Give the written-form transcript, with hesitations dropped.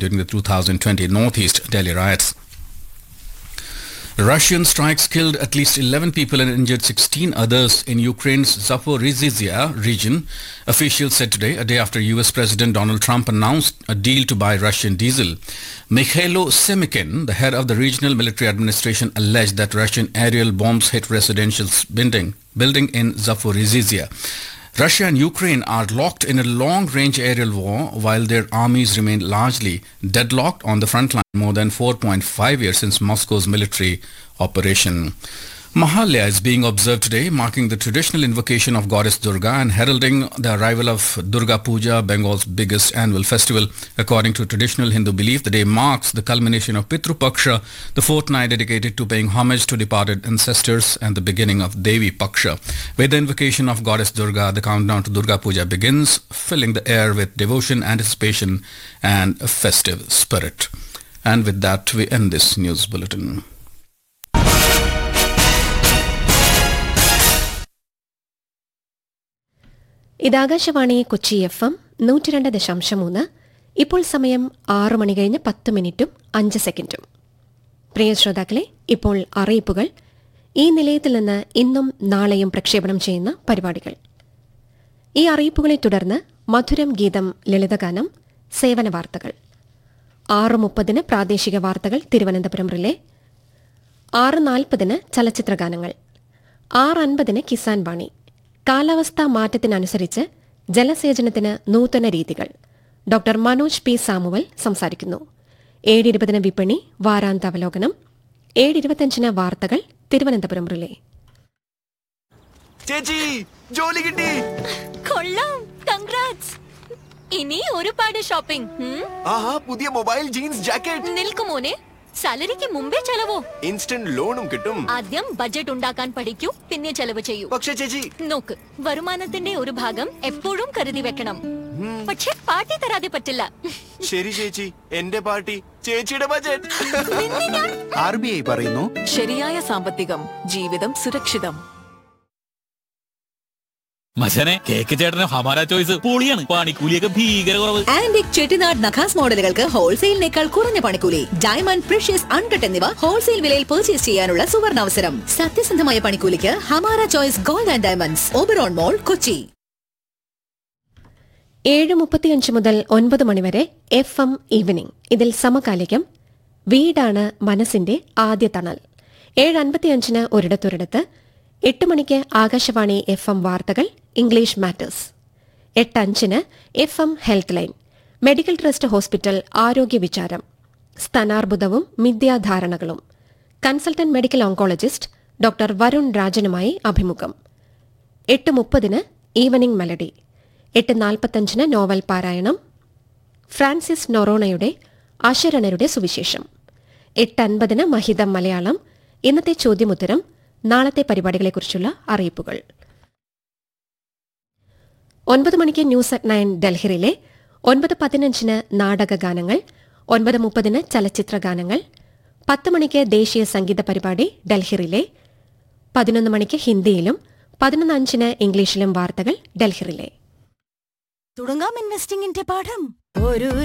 during the 2020 Northeast Delhi riots. Russian strikes killed at least 11 people and injured 16 others in Ukraine's Zaporizhzhia region, officials said today, a day after US President Donald Trump announced a deal to buy Russian diesel. Mikhailo Semikin, the head of the regional military administration, alleged that Russian aerial bombs hit residential building in Zaporizhzhia. Russia and Ukraine are locked in a long-range aerial war while their armies remain largely deadlocked on the front line more than 4.5 years since Moscow's military operation. Mahalya is being observed today, marking the traditional invocation of goddess Durga and heralding the arrival of Durga Puja, Bengal's biggest annual festival. According to traditional Hindu belief, the day marks the culmination of Pitru Paksha, the fortnight dedicated to paying homage to departed ancestors, and the beginning of Devi Paksha. With the invocation of goddess Durga, the countdown to Durga Puja begins, filling the air with devotion, anticipation, and a festive spirit. And with that, we end this news bulletin. ഇതാകാശവാണി Kochi FM 102.3. ഇപ്പോൾ സമയം 6 മണി കഴിഞ്ഞ് 10 മിനിറ്റും 5 സെക്കൻഡും. പ്രിയ ശ്രോതാക്കളെ, ഇപ്പോൾ അറിയിപ്പുകൾ. ഈ നിലയത്തിൽ നിന്ന് ഇന്നും നാളെയും പ്രക്ഷേപണം ചെയ്യുന്ന പരിപാടികൾ. ഈ അറിയിപ്പുകളെ തുടർന്ന് മധുരം ഗീതം, ലളിതഗാനം, സേവന വാർത്തകൾ. 6:30 പ്രാദേശിക വാർത്തകൾ തിരുവനന്തപുരം റിലേ. 6:40 ചലച്ചിത്രഗാനങ്ങൾ. 6:50 കിസാൻ വാണി. കാലാവസ്ഥാ മാറ്റത്തിനനുസരിച്ച് ജലസേചനത്തിന് നൂതന രീതികൾ. ഡോക്ടർ മനോജ് പി സാമുവൽ സംസാരിക്കുന്നു. 7:20 വിപണി, വാരാന്താവലോകനം. 7:25 വാർത്തകൾ തിരുവനന്തപുരം റിലേ. ചേച്ചി, ജോലി കിട്ടി. കൊള്ളാം, കൺഗ്രാറ്റ്സ്. ഇനി ഒരുപാട് ഷോപ്പിംഗ്. ആഹാ, പുതിയ മൊബൈൽ, ജീൻസ്, ജാക്കറ്റ്. നിൽക്കുമോനെ, സാലറിക്ക് മുമ്പേ ചെലവോ? ഇൻസ്റ്റന്റ് ലോണും കിട്ടും. ആദ്യം ബഡ്ജറ്റ് ഉണ്ടാക്കാൻ പഠിക്കൂ, പിന്നെ ചെലവ് ചെയ്യൂ. പക്ഷേ ചേച്ചി, നോക്ക്, വരുമാനത്തിന്റെ ഒരു ഭാഗം എപ്പോഴും കരുതി വെക്കണം. പക്ഷെ പാർട്ടി തരാതെ പറ്റില്ല. ശരി ചേച്ചി, എന്റെ പാർട്ടി ചേച്ചിയുടെ ബഡ്ജറ്റ്. RBI പറയുന്നു, ശരിയായ സാമ്പത്തികം, ജീവിതം സുരക്ഷിതം. മച്ചനെ, കേക്ക് ചേട്ടന് ഹമാര ചോയ്സ് പൊളിയാണ്. പണിക്കൂലിയൊക്കെ ഭീകര കുറവ്. ആന്റിക് ചെട്ടിനാട് നഖാസ് മോഡലുകൾക്ക് ഹോൾസെയിലിനേക്കാൾ കുറഞ്ഞ പണിക്കൂലി. ഡയമണ്ട്, പ്രഷ്യസ്, അൺകട്ട് എന്നിവ ഹോൾസെയിൽ വിലയിൽ പർച്ചേസ് ചെയ്യാനുള്ള സുവർണാവസരം. സത്യസന്ധമായ പണിക്കൂലിക്ക് Hamara choice gold and diamonds, Oberon മോൾ, കൊച്ചി. 7:35 മുതൽ 9 മണിവരെ FM ഈവനിംഗ്. ഇതിൽ സമകാലികം വീടാണ് മനസ്സിന്റെ ആദ്യ തണൽ. 7:55 ഒരിടത്തൊരിടത്ത്. 8 മണിക്ക് ആകാശവാണി FM വാർത്തകൾ, English matters. 8:05 FM health line. Medical trust hospital ആരോഗ്യ വിചാരം, സ്തനാർബുദവും മിഥ്യാധാരണകളും. Consultant medical oncologist doctor Varun രാജനുമായി അഭിമുഖം. 8:30 ഈവനിംഗ് മെലഡി. 8:45 നോവൽ പാരായണം, ഫ്രാൻസിസ് നൊറോണയുടെ അശരണരുടെ സുവിശേഷം. 8:50 മഹിതം മലയാളം. ഇന്നത്തെ ചോദ്യമുത്തരം, നാളത്തെ പരിപാടികളെക്കുറിച്ചുള്ള അറിയിപ്പുകൾ. 9 മണിക്ക് ന്യൂസ് അറ്റ് 9 ഡൽഹിയിലെ. 9:15 നാടകഗാനങ്ങൾ. 9:30 ചലച്ചിത്രഗാനങ്ങൾ. 10 മണിക്ക് ദേശീയ സംഗീത പരിപാടി ഡൽഹിയിലെ. 11 മണിക്ക് ഹിന്ദിയിലും 11:05 ഇംഗ്ലീഷിലും വാർത്തകൾ ഡൽഹിയിലെ. തുടങ്ങാം ഇൻവെസ്റ്റിംഗിന്റെ പാഠം. ഒരു